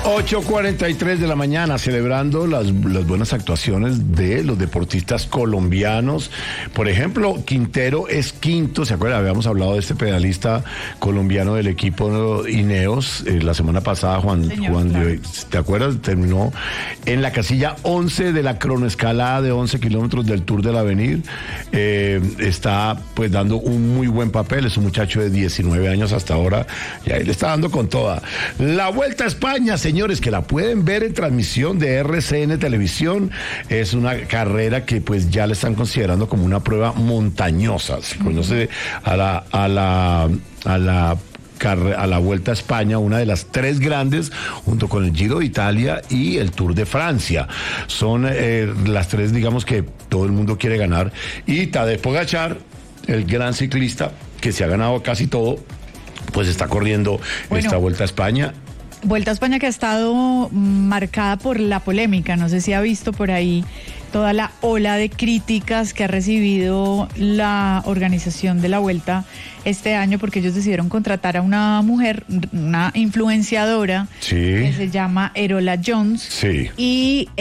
8:43 de la mañana, celebrando las buenas actuaciones de los deportistas colombianos. Por ejemplo, Quintero es quinto, ¿se acuerdan? Habíamos hablado de este pedalista colombiano del equipo Ineos la semana pasada, Juan, claro. ¿Te acuerdas? Terminó en la casilla 11 de la cronoescalada de 11 kilómetros del Tour del Avenir. Está pues dando un muy buen papel, es un muchacho de 19 años hasta ahora, y ahí le está dando con toda. La Vuelta a España, señores, que la pueden ver en transmisión de RCN Televisión, es una carrera que pues ya le están considerando como una prueba montañosa. Se conoce a la Vuelta a España, una de las tres grandes, junto con el Giro de Italia y el Tour de Francia. Son las tres, digamos, que todo el mundo quiere ganar. Y Tadej Pogačar, el gran ciclista que se ha ganado casi todo, pues está corriendo esta Vuelta a España. Vuelta a España que ha estado marcada por la polémica. No sé si ha visto por ahí toda la ola de críticas que ha recibido la organización de la Vuelta este año, porque ellos decidieron contratar a una mujer, una influenciadora, que se llama Erola Jones. Sí. Y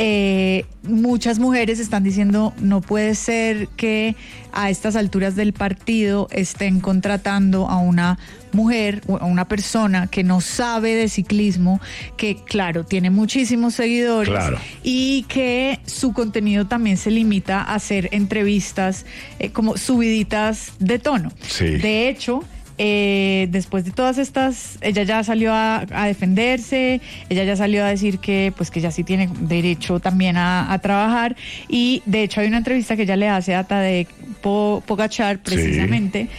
muchas mujeres están diciendo, no puede ser que a estas alturas del partido estén contratando a una mujer, a una persona que no sabe de ciclismo, que claro, tiene muchísimos seguidores, y que su contenido también se limita a hacer entrevistas como subiditas de tono. Sí. De hecho, después de todas estas, ella ya salió a defenderse, ella ya salió a decir que pues que ya sí tiene derecho también a trabajar, y de hecho hay una entrevista que ella le hace a Tadej Pogačar precisamente,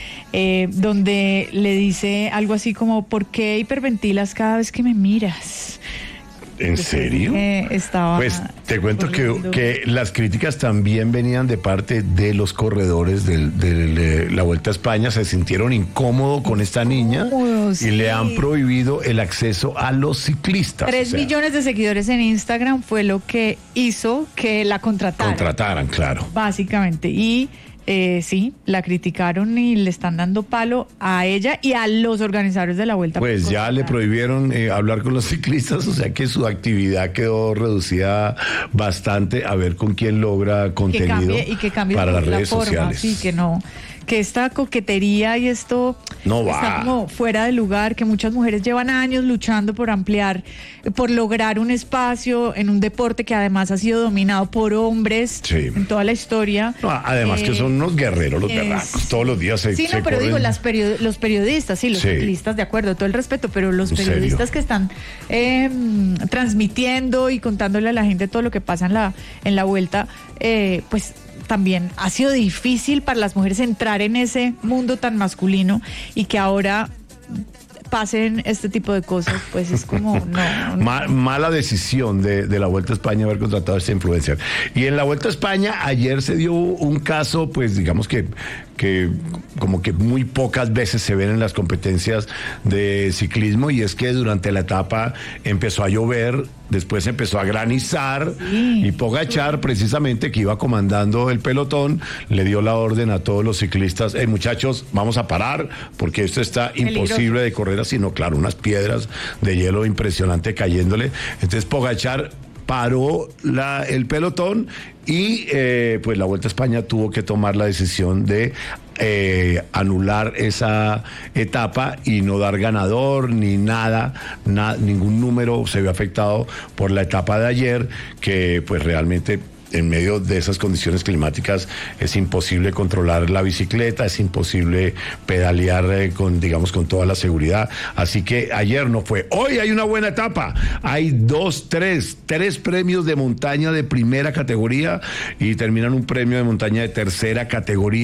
donde le dice algo así como, ¿por qué hiperventilas cada vez que me miras? ¿En serio? Pues te cuento que las críticas también venían de parte de los corredores de la Vuelta a España. Se sintieron incómodos con esta niña y le han prohibido el acceso a los ciclistas. 3 millones de seguidores en Instagram fue lo que hizo que la contrataran, claro. Básicamente. Y sí, la criticaron y le están dando palo a ella y a los organizadores de la Vuelta. Pues ya le prohibieron hablar con los ciclistas, o sea que su actividad quedó reducida bastante, a ver con quién logra contenido para las redes sociales. Sí, que esta coquetería y esto está como fuera de lugar, que muchas mujeres llevan años luchando por ampliar, por lograr un espacio en un deporte que además ha sido dominado por hombres en toda la historia. No, además que son unos guerreros, los berracos, todos los días se pero corren. digo, los periodistas, los ciclistas, de acuerdo, todo el respeto, pero los periodistas que están transmitiendo y contándole a la gente todo lo que pasa en la Vuelta, pues también ha sido difícil para las mujeres entrar en ese mundo tan masculino, y que ahora pasen este tipo de cosas, pues es como mala decisión de la Vuelta a España haber contratado a esta influencer. Y en la Vuelta a España ayer se dio un caso, pues digamos que como que muy pocas veces se ven en las competencias de ciclismo, y es que durante la etapa empezó a llover, después empezó a granizar, y Pogačar, precisamente, que iba comandando el pelotón, le dio la orden a todos los ciclistas: muchachos, vamos a parar porque esto está imposible de correr así. No, claro, unas piedras de hielo impresionante cayéndole. Entonces Pogačar paró el pelotón y pues la Vuelta a España tuvo que tomar la decisión de anular esa etapa y no dar ganador ni nada, ningún número se vio afectado por la etapa de ayer, que pues realmente en medio de esas condiciones climáticas es imposible controlar la bicicleta, es imposible pedalear con toda la seguridad. Así que ayer no fue. Hoy hay una buena etapa. Hay tres premios de montaña de primera categoría, y terminan un premio de montaña de tercera categoría.